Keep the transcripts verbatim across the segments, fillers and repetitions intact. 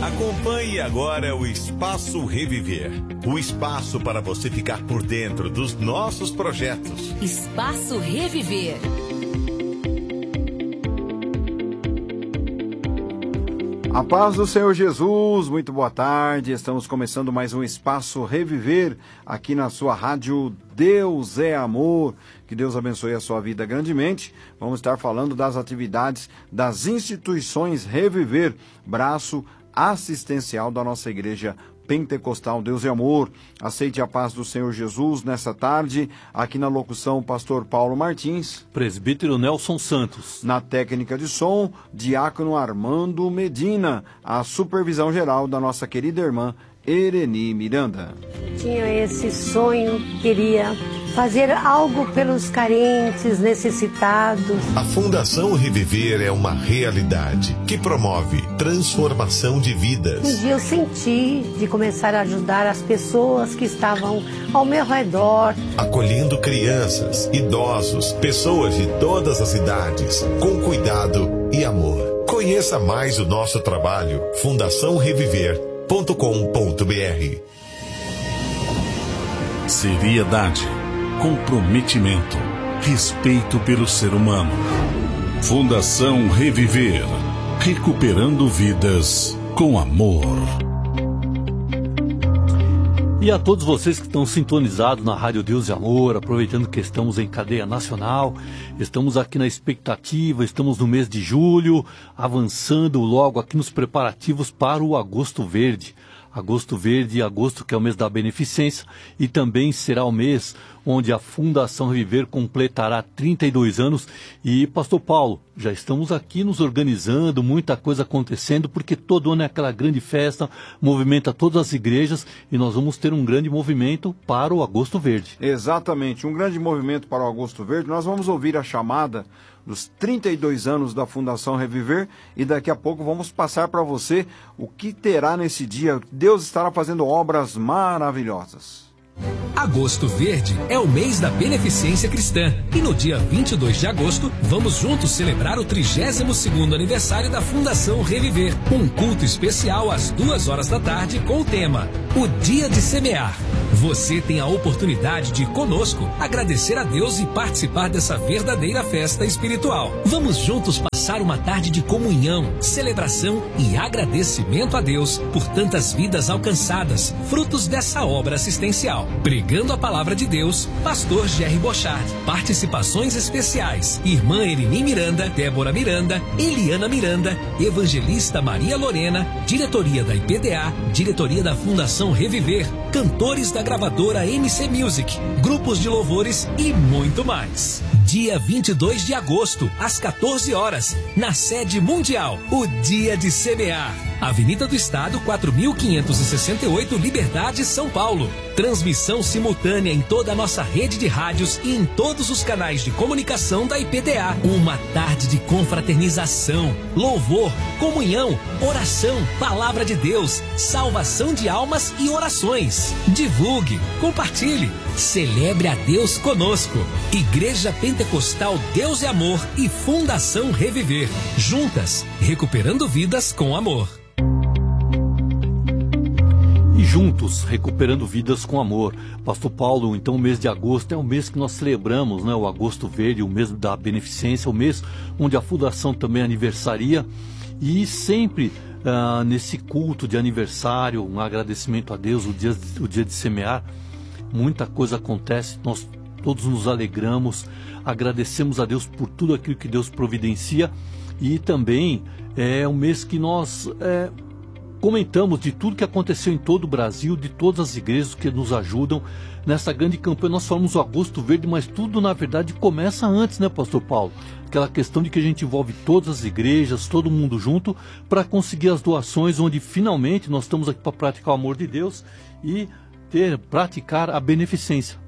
Acompanhe agora o Espaço Reviver, o espaço para você ficar por dentro dos nossos projetos. Espaço Reviver. A paz do Senhor Jesus, muito boa tarde. Estamos começando mais um Espaço Reviver aqui na sua rádio Deus é Amor. Que Deus abençoe a sua vida grandemente. Vamos estar falando das atividades das instituições Reviver, braço assistencial da nossa igreja Pentecostal Deus é Amor. Aceite a paz do Senhor Jesus nessa tarde. Aqui na locução, pastor Paulo Martins. Presbítero Nelson Santos. Na técnica de som, diácono Armando Medina. A supervisão geral da nossa querida irmã Ereni Miranda. Tinha esse sonho, queria fazer algo pelos carentes, necessitados. A Fundação Reviver é uma realidade que promove transformação de vidas. Um dia eu senti de começar a ajudar as pessoas que estavam ao meu redor. Acolhendo crianças, idosos, pessoas de todas as idades, com cuidado e amor. Conheça mais o nosso trabalho, fundação reviver ponto com ponto b r. Seriedade, comprometimento, respeito pelo ser humano. Fundação Reviver, recuperando vidas com amor. E a todos vocês que estão sintonizados na Rádio Deus e Amor, aproveitando que estamos em cadeia nacional, estamos aqui na expectativa, estamos no mês de julho, avançando logo aqui nos preparativos para o Agosto Verde. Agosto Verde, agosto que é o mês da beneficência, e também será o mês onde a Fundação Reviver completará trinta e dois anos. E, pastor Paulo, já estamos aqui nos organizando, muita coisa acontecendo, porque todo ano é aquela grande festa, movimenta todas as igrejas, e nós vamos ter um grande movimento para o Agosto Verde. Exatamente, um grande movimento para o Agosto Verde. Nós vamos ouvir a chamada dos trinta e dois anos da Fundação Reviver, e daqui a pouco vamos passar para você o que terá nesse dia. Deus estará fazendo obras maravilhosas. Agosto Verde é o mês da beneficência cristã, e no dia vinte e dois de agosto vamos juntos celebrar o trigésimo segundo aniversário da Fundação Reviver. Um culto especial às duas horas da tarde com o tema O Dia de Semear. Você tem a oportunidade de conosco agradecer a Deus e participar dessa verdadeira festa espiritual. Vamos juntos passar uma tarde de comunhão, celebração e agradecimento a Deus por tantas vidas alcançadas, frutos dessa obra assistencial. Pregando a palavra de Deus, pastor Jerry Bochard. Participações especiais: irmã Ereni Miranda, Débora Miranda, Eliana Miranda, evangelista Maria Lorena, diretoria da I P D A, diretoria da Fundação Reviver, cantores da gravadora M C Music, grupos de louvores e muito mais. Dia vinte e dois de agosto, às quatorze horas, na sede mundial, o Dia de Semear. Avenida do Estado, quatro mil quinhentos e sessenta e oito, Liberdade, São Paulo. Transmissão simultânea em toda a nossa rede de rádios e em todos os canais de comunicação da I P D A. Uma tarde de confraternização, louvor, comunhão, oração, palavra de Deus, salvação de almas e orações. Divulgue, compartilhe, celebre a Deus conosco. Igreja Pentecostal Deus é Amor e Fundação Reviver. Juntas, recuperando vidas com amor. E juntos, recuperando vidas com amor. Pastor Paulo, então o mês de agosto é o mês que nós celebramos, né? O Agosto Verde, o mês da beneficência, o mês onde a Fundação também aniversaria. E sempre ah, nesse culto de aniversário, um agradecimento a Deus, o dia, o dia de semear, muita coisa acontece, nós todos nos alegramos, agradecemos a Deus por tudo aquilo que Deus providencia. E também é um mês que nós... É, comentamos de tudo que aconteceu em todo o Brasil, de todas as igrejas que nos ajudam nessa grande campanha. Nós falamos o Agosto Verde, mas tudo na verdade começa antes, né, pastor Paulo? Aquela questão de que a gente envolve todas as igrejas, todo mundo junto, para conseguir as doações, onde finalmente nós estamos aqui para praticar o amor de Deus e ter, praticar a beneficência.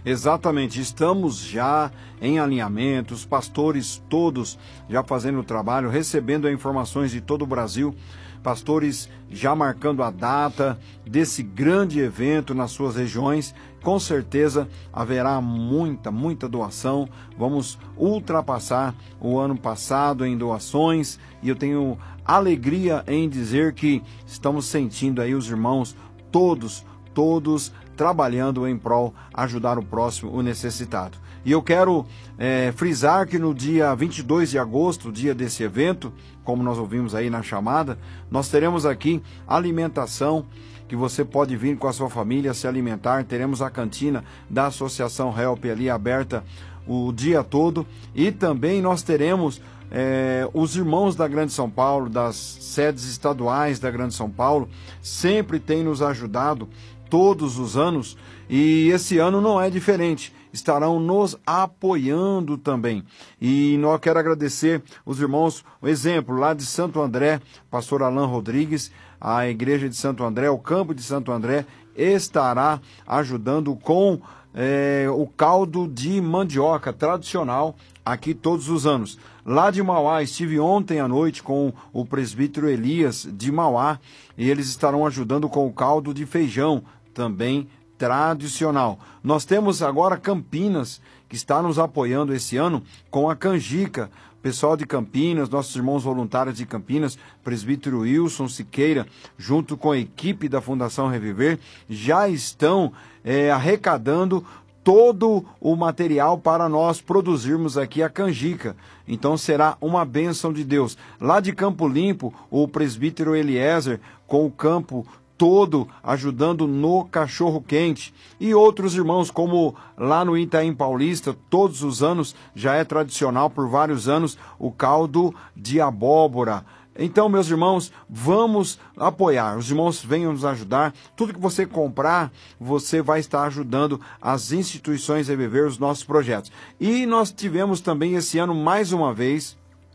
Exatamente, estamos já em alinhamento, os pastores todos já fazendo o trabalho, recebendo informações de todo o Brasil, pastores já marcando a data desse grande evento nas suas regiões. Com certeza haverá muita, muita doação. Vamos ultrapassar o ano passado em doações e eu tenho alegria em dizer que estamos sentindo aí os irmãos todos, todos trabalhando em prol ajudar o próximo, o necessitado. E eu quero é, frisar que no dia vinte e dois de agosto, dia desse evento, como nós ouvimos aí na chamada, nós teremos aqui alimentação, que você pode vir com a sua família se alimentar. Teremos a cantina da Associação Help ali aberta o dia todo. E também nós teremos é, os irmãos da Grande São Paulo, das sedes estaduais da Grande São Paulo, sempre têm nos ajudado todos os anos, e esse ano não é diferente, estarão nos apoiando também. E nós quero agradecer os irmãos, o exemplo lá de Santo André, pastor Alain Rodrigues, a igreja de Santo André, o campo de Santo André, estará ajudando com é, o caldo de mandioca tradicional aqui todos os anos. Lá de Mauá, estive ontem à noite com o presbítero Elias de Mauá, e eles estarão ajudando com o caldo de feijão, também tradicional. Nós temos agora Campinas, que está nos apoiando esse ano com a canjica. Pessoal de Campinas, nossos irmãos voluntários de Campinas, presbítero Wilson Siqueira, junto com a equipe da Fundação Reviver, já estão é, arrecadando todo o material para nós produzirmos aqui a canjica. Então será uma bênção de Deus. Lá de Campo Limpo, o presbítero Eliezer, com o campo todo ajudando no cachorro quente, e outros irmãos, como lá no Itaim Paulista, todos os anos, já é tradicional por vários anos, o caldo de abóbora. Então, meus irmãos, vamos apoiar, os irmãos venham nos ajudar. Tudo que você comprar, você vai estar ajudando as instituições a viver os nossos projetos. E nós tivemos também esse ano, mais uma vez,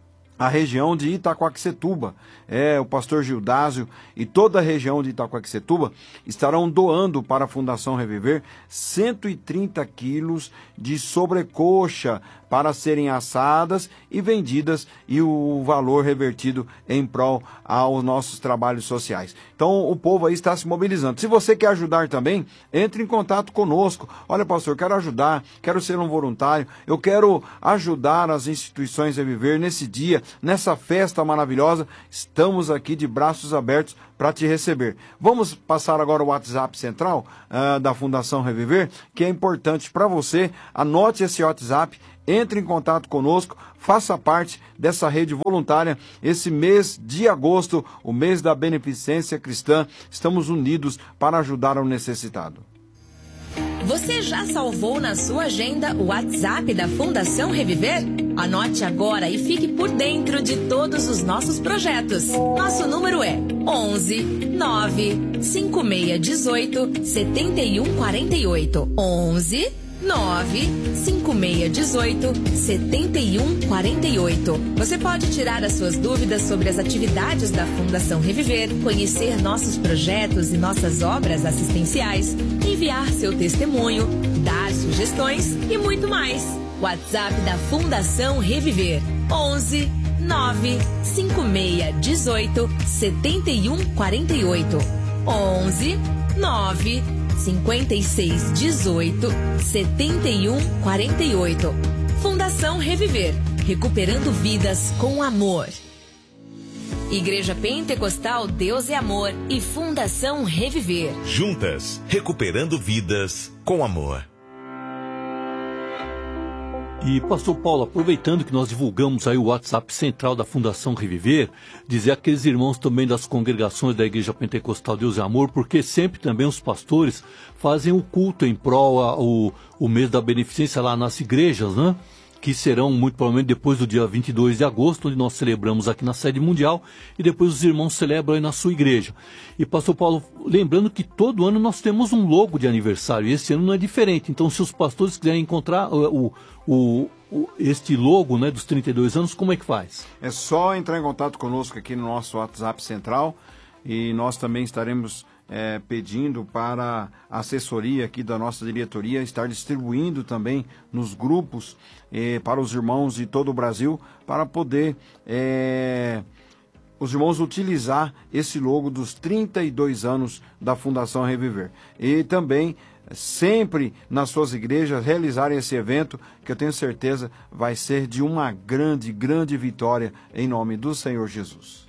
a região de Itaquaquecetuba. É, o pastor Gildásio e toda a região de Itaquaquecetuba estarão doando para a Fundação Reviver cento e trinta quilos de sobrecoxa para serem assadas e vendidas, e o valor revertido em prol aos nossos trabalhos sociais. Então o povo aí está se mobilizando. Se você quer ajudar também, entre em contato conosco. Olha, pastor, quero ajudar, quero ser um voluntário, eu quero ajudar as instituições a viver nesse dia, nessa festa maravilhosa. Estamos aqui de braços abertos para te receber. Vamos passar agora o WhatsApp central uh, da Fundação Reviver, que é importante para você. Anote esse WhatsApp, entre em contato conosco, faça parte dessa rede voluntária. Esse mês de agosto, o mês da beneficência cristã, estamos unidos para ajudar ao necessitado. Você já salvou na sua agenda o WhatsApp da Fundação Reviver? Anote agora e fique por dentro de todos os nossos projetos. Nosso número é onze nove cinco seis um oito sete um quatro oito. onze nove cinco seis um oito sete um quatro oito. Você pode tirar as suas dúvidas sobre as atividades da Fundação Reviver, conhecer nossos projetos e nossas obras assistenciais, enviar seu testemunho, dar sugestões e muito mais. WhatsApp da Fundação Reviver: onze nove cinco seis um oito sete um quatro oito. onze nove cinquenta e seis dezoito setenta e um quarenta e oito. Fundação Reviver, recuperando vidas com amor. Igreja Pentecostal Deus é Amor e Fundação Reviver. Juntas, recuperando vidas com amor. E, pastor Paulo, aproveitando que nós divulgamos aí o WhatsApp central da Fundação Reviver, dizer àqueles irmãos também das congregações da Igreja Pentecostal Deus é Amor, porque sempre também os pastores fazem o culto em prol a, o, o mês da beneficência lá nas igrejas, né? Que serão muito provavelmente depois do dia vinte e dois de agosto, onde nós celebramos aqui na sede mundial, e depois os irmãos celebram aí na sua igreja. E, pastor Paulo, lembrando que todo ano nós temos um logo de aniversário, e esse ano não é diferente. Então, se os pastores quiserem encontrar o, o, o, este logo, né, dos trinta e dois anos, como é que faz? É só entrar em contato conosco aqui no nosso WhatsApp central, e nós também estaremos é, pedindo para a assessoria aqui da nossa diretoria estar distribuindo também nos grupos eh, para os irmãos de todo o Brasil, para poder é, os irmãos utilizar esse logo dos trinta e dois anos da Fundação Reviver. E também sempre nas suas igrejas realizarem esse evento, que eu tenho certeza vai ser de uma grande, grande vitória em nome do Senhor Jesus.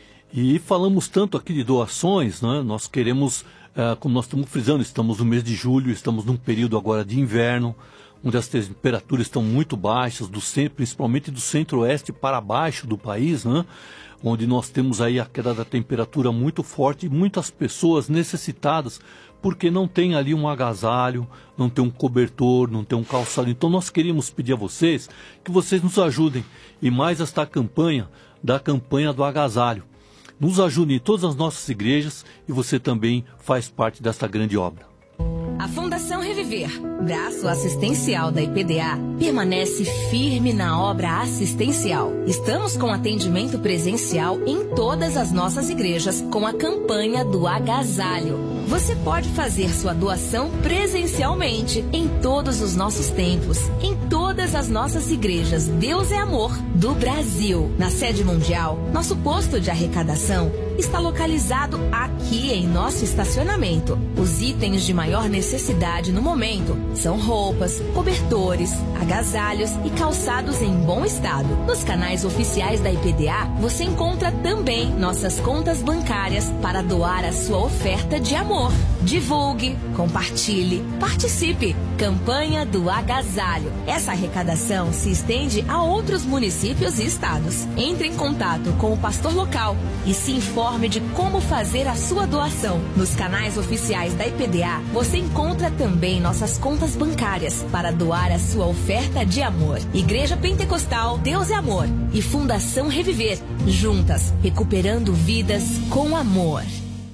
E falamos tanto aqui de doações, né? Nós queremos, uh, como nós estamos frisando, estamos no mês de julho, estamos num período agora de inverno, onde as temperaturas estão muito baixas, do centro, principalmente do centro-oeste para baixo do país, né? Onde nós temos aí a queda da temperatura muito forte e muitas pessoas necessitadas, porque não tem ali um agasalho, não tem um cobertor, não tem um calçado. Então nós queríamos pedir a vocês que vocês nos ajudem, e mais esta campanha, da campanha do agasalho. Nos ajude em todas as nossas igrejas, e você também faz parte desta grande obra. A Fundação Reviver, braço assistencial da I P D A, permanece firme na obra assistencial. Estamos com atendimento presencial em todas as nossas igrejas com a campanha do agasalho. Você pode fazer sua doação presencialmente em todos os nossos templos, em todas as nossas igrejas Deus é Amor do Brasil. Na sede mundial, nosso posto de arrecadação está localizado aqui em nosso estacionamento. Os itens de maior necessidade no momento são roupas, cobertores, agasalhos e calçados em bom estado. Nos canais oficiais da I P D A, você encontra também nossas contas bancárias para doar a sua oferta de amor. Divulgue, compartilhe, participe. Campanha do agasalho. Essa arrecadação se estende a outros municípios e estados. Entre em contato com o pastor local e se informe de como fazer a sua doação. Nos canais oficiais da I P D A, você encontra também nossas contas bancárias para doar a sua oferta de amor. Igreja Pentecostal Deus é Amor e Fundação Reviver, juntas, recuperando vidas com amor.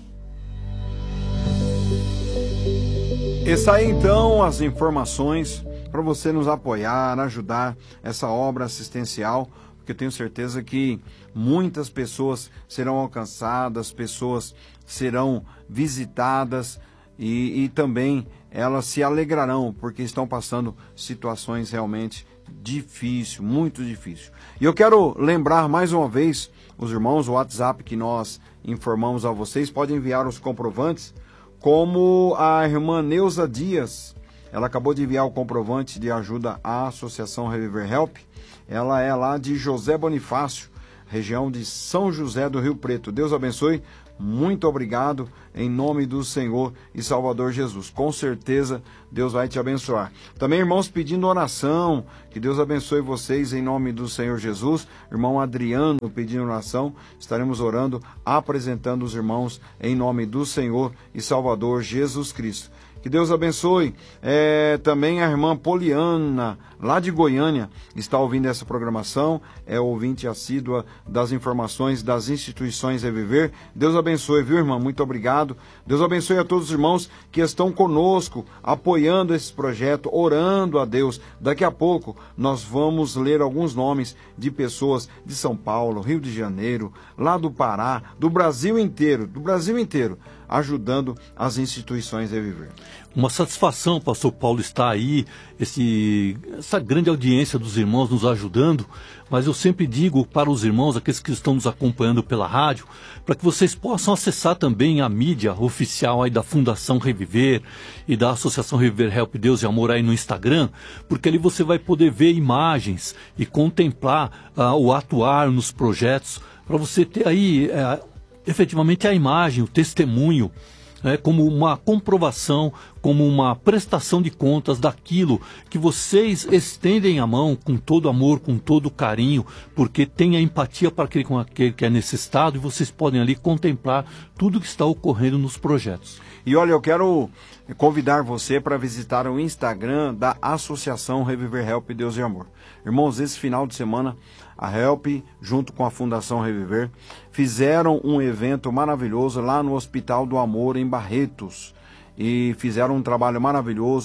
Essa aí então as informações para você nos apoiar, ajudar essa obra assistencial, porque eu tenho certeza que muitas pessoas serão alcançadas, pessoas serão visitadas e, e também elas se alegrarão, porque estão passando situações realmente difíceis, muito difíceis. E eu quero lembrar mais uma vez os irmãos, o WhatsApp que nós informamos a vocês, podem enviar os comprovantes, como a irmã Neuza Dias, ela acabou de enviar o comprovante de ajuda à Associação Reviver Help. Ela é lá de José Bonifácio, região de São José do Rio Preto. Deus abençoe, muito obrigado, em nome do Senhor e Salvador Jesus. Com certeza Deus vai te abençoar. Também irmãos pedindo oração, que Deus abençoe vocês em nome do Senhor Jesus. Irmão Adriano pedindo oração, estaremos orando, apresentando os irmãos em nome do Senhor e Salvador Jesus Cristo. Que Deus abençoe. É, também a irmã Poliana, lá de Goiânia, está ouvindo essa programação, é ouvinte assídua das informações das instituições Reviver. Deus abençoe, viu, irmã? Muito obrigado. Deus abençoe a todos os irmãos que estão conosco, apoiando esse projeto, orando a Deus. Daqui a pouco nós vamos ler alguns nomes de pessoas de São Paulo, Rio de Janeiro, lá do Pará, do Brasil inteiro, do Brasil inteiro, ajudando as instituições Reviver. Uma satisfação, pastor Paulo, estar aí, esse, essa grande audiência dos irmãos nos ajudando, mas eu sempre digo para os irmãos, aqueles que estão nos acompanhando pela rádio, para que vocês possam acessar também a mídia oficial aí da Fundação Reviver e da Associação Reviver Help Deus e Amor aí no Instagram, porque ali você vai poder ver imagens e contemplar uh, o atuar nos projetos, para você ter aí uh, efetivamente a imagem, o testemunho, É, como uma comprovação, como uma prestação de contas daquilo que vocês estendem a mão com todo amor, com todo carinho, porque tem a empatia para aquele, com aquele que é necessitado, e vocês podem ali contemplar tudo que está ocorrendo nos projetos. E olha, eu quero convidar você para visitar o Instagram da Associação Reviver Help Deus e Amor. Irmãos, esse final de semana, a Help, junto com a Fundação Reviver, fizeram um evento maravilhoso lá no Hospital do Amor, em Barretos. E fizeram um trabalho maravilhoso.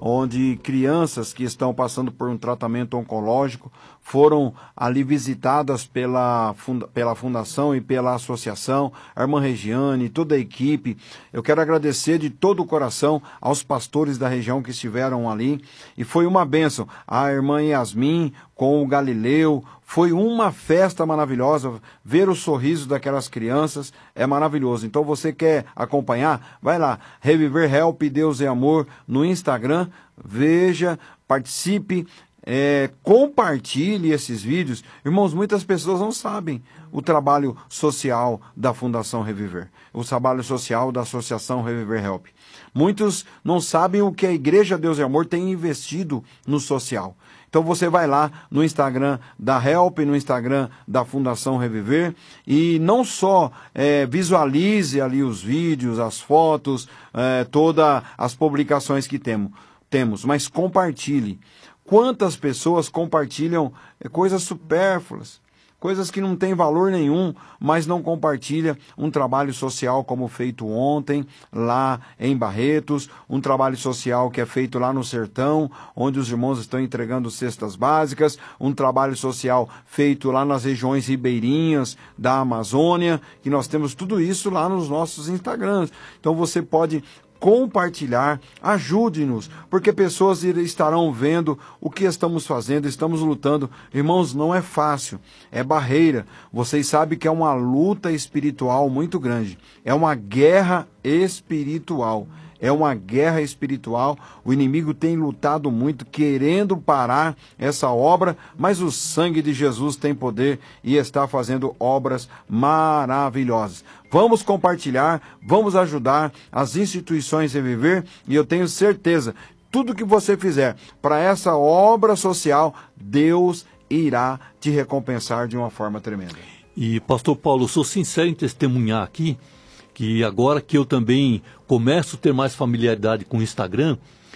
onde crianças que estão passando por um tratamento oncológico foram ali visitadas pela, funda, pela Fundação e pela Associação, a irmã Regiane, toda a equipe. Eu quero agradecer de todo o coração aos pastores da região que estiveram ali, e foi uma bênção. A irmã Yasmin com o Galileu, foi uma festa maravilhosa. Ver o sorriso daquelas crianças é maravilhoso. Então você quer acompanhar? Vai lá, Reviver Help Deus é Amor no Instagram, veja, participe, é, compartilhe esses vídeos. Irmãos, muitas pessoas não sabem o trabalho social da Fundação Reviver, o trabalho social da Associação Reviver Help. Muitos não sabem o que a Igreja Deus é Amor tem investido no social. Então você vai lá no Instagram da Help, no Instagram da Fundação Reviver, e não só é, visualize ali os vídeos, as fotos, é, todas as publicações que temos, temos, mas compartilhe. Quantas pessoas compartilham é, coisas supérfluas, coisas que não têm valor nenhum, mas não compartilha um trabalho social como feito ontem, lá em Barretos, um trabalho social que é feito lá no Sertão, onde os irmãos estão entregando cestas básicas, um trabalho social feito lá nas regiões ribeirinhas da Amazônia, que nós temos tudo isso lá nos nossos Instagrams. Então você pode compartilhar, ajude-nos, porque pessoas estarão vendo o que estamos fazendo, estamos lutando. Irmãos, não é fácil, é barreira. Vocês sabem que é uma luta espiritual muito grande, é uma guerra espiritual. É uma guerra espiritual, o inimigo tem lutado muito, querendo parar essa obra, mas o sangue de Jesus tem poder e está fazendo obras maravilhosas. Vamos compartilhar, vamos ajudar as instituições a viver, e eu tenho certeza, tudo que você fizer para essa obra social, Deus irá te recompensar de uma forma tremenda. E, pastor Paulo, sou sincero em testemunhar aqui, que agora que eu também começo a ter mais familiaridade com o Instagram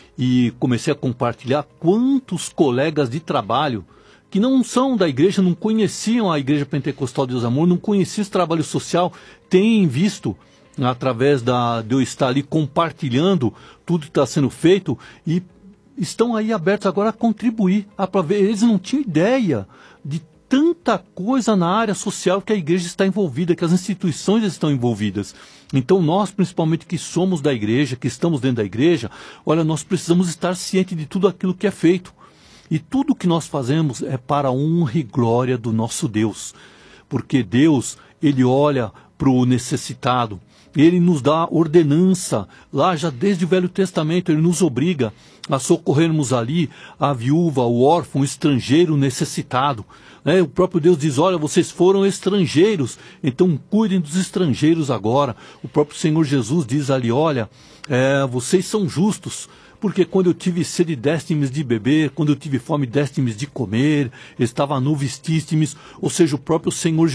e comecei a compartilhar, quantos colegas de trabalho que não são da igreja, não conheciam a Igreja Pentecostal Deus Amor, não conheciam esse trabalho social, têm visto através da, de eu estar ali compartilhando tudo que está sendo feito, e estão aí abertos agora a contribuir. A, pra ver, eles não tinham ideia de tanta coisa na área social que a igreja está envolvida, que as instituições estão envolvidas. Então nós, principalmente que somos da igreja, que estamos dentro da igreja, olha, nós precisamos estar cientes de tudo aquilo que é feito. E tudo que nós fazemos é para a honra e glória do nosso Deus. Porque Deus, Ele olha para o necessitado, Ele nos dá ordenança, lá já desde o Velho Testamento, Ele nos obriga a socorrermos ali a viúva, o órfão, o estrangeiro necessitado. É, o próprio Deus diz, olha, vocês foram estrangeiros, então cuidem dos estrangeiros agora. O próprio Senhor Jesus diz ali, olha, é, vocês são justos, porque quando eu tive sede deste-me de beber, quando eu tive fome deste-me de comer, estava nu vestíste-me, ou seja, o próprio Senhor Jesus